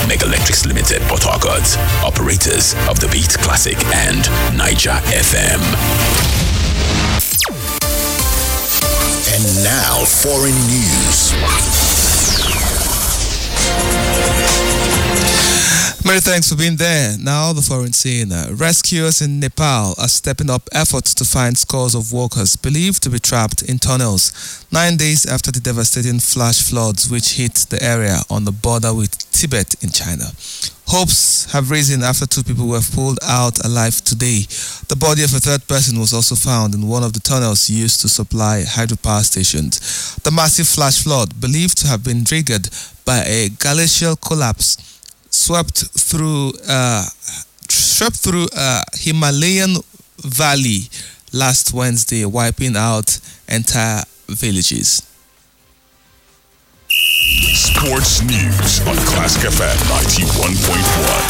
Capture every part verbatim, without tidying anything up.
Mega Electrics Limited, Port Harcourt, operators of the Beat Classic and Niger F M. And now, foreign news. Many thanks for being there. Now the foreign scene. Rescuers in Nepal are stepping up efforts to find scores of workers believed to be trapped in tunnels nine days after the devastating flash floods which hit the area on the border with Tibet in China. Hopes have risen after two people were pulled out alive today. The body of a third person was also found in one of the tunnels used to supply hydropower stations. The massive flash flood, believed to have been triggered by a glacial collapse, swept through uh, swept through a Himalayan valley last Wednesday, wiping out entire villages. Sports news on Classic F M ninety-one point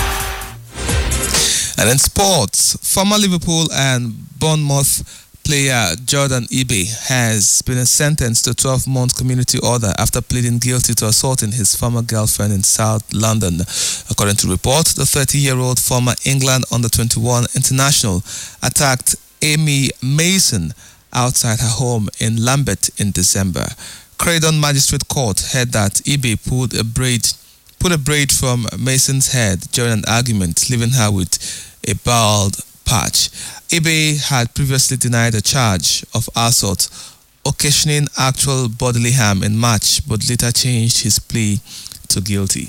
one. And in sports, former Liverpool and Bournemouth player Jordan Ibe has been sentenced to a twelve-month community order after pleading guilty to assaulting his former girlfriend in South London. According to reports, the thirty-year-old former England under twenty-one international attacked Amy Mason outside her home in Lambeth in December. Croydon Magistrate Court heard that Ibe pulled a braid, put a braid from Mason's head during an argument, leaving her with a bald patch. Ibe had previously denied a charge of assault, occasioning actual bodily harm in March, but later changed his plea to guilty.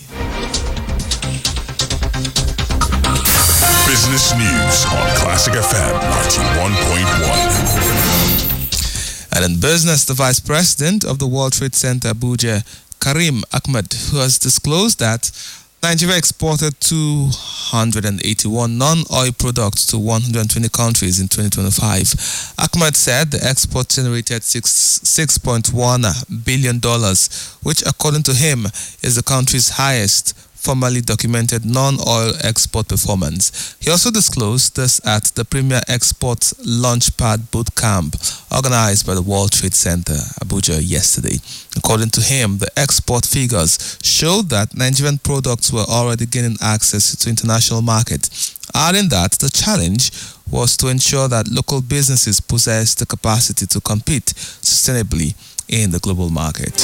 Business news on Classic F M ninety-one point one. And in business, the Vice President of the World Trade Center, Abuja, Karim Ahmed, who has disclosed that Nigeria exported two hundred eighty-one non-oil products to one hundred twenty countries in twenty twenty-five. Ahmed said the export generated six point one billion dollars, which according to him is the country's highest formally documented non-oil export performance. He also disclosed this at the Premier Exports Launchpad Boot Camp organized by the World Trade Center, Abuja, yesterday. According to him, the export figures showed that Nigerian products were already gaining access to international markets, adding that the challenge was to ensure that local businesses possess the capacity to compete sustainably in the global market.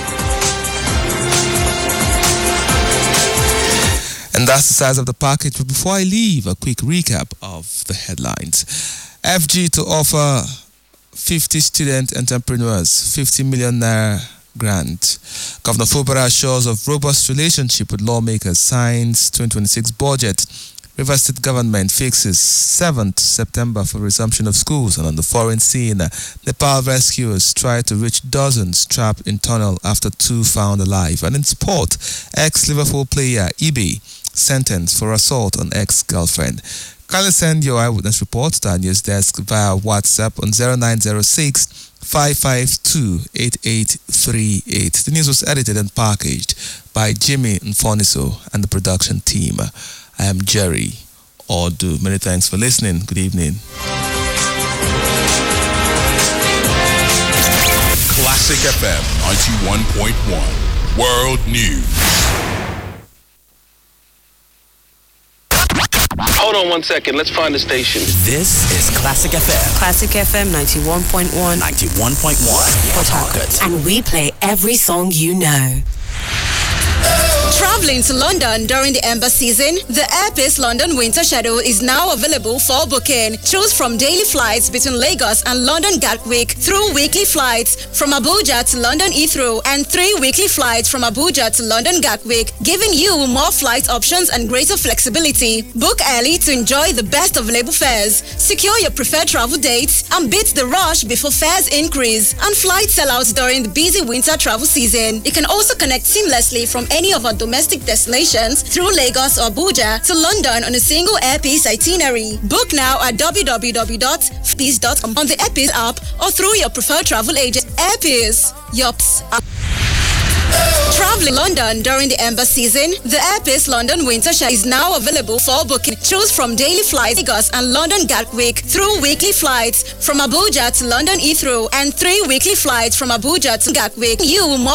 And that's the size of the package. But before I leave, a quick recap of the headlines. F G to offer fifty student entrepreneurs fifty million naira grant. Governor Fubara assures of robust relationship with lawmakers, signs twenty twenty-six budget. Rivers State government fixes seventh September for resumption of schools. And on the foreign scene, Nepal rescuers try to reach dozens trapped in tunnel after two found alive. And in sport, ex-Liverpool player Ibe sentenced for assault on ex-girlfriend. Kindly send your eyewitness reports to our news desk via WhatsApp on zero nine zero six, five five two, eight eight three eight. The news was edited and packaged by Jimmy Nfoniso and the production team. I am Jerry Odu. Many thanks for listening. Good evening. Classic F M ninety-one point one. World News. Hold on one second. Let's find the station. This is Classic F M. Classic F M ninety-one point one. ninety-one point one. Port Harcourt. And we play every song you know. Traveling to London during the Ember season? The Airpeace London Winter Schedule is now available for booking. Choose from daily flights between Lagos and London Gatwick, through weekly flights from Abuja to London Heathrow, and three weekly flights from Abuja to London Gatwick, giving you more flight options and greater flexibility. Book early to enjoy the best available fares. Secure your preferred travel dates and beat the rush before fares increase and flight sellouts during the busy winter travel season. You can also connect seamlessly from any of our domestic destinations through Lagos or Abuja to London on a single Airpeace itinerary. Book now at w w w dot airpeace dot com on the Airpeace app or through your preferred travel agent. Airpeace, yops. Traveling London during the Ember season? The Airpeace London Winter Schedule is now available for booking. Choose from daily flights Lagos and London Gatwick, through weekly flights from Abuja to London Heathrow, and three weekly flights from Abuja to Gatwick. You more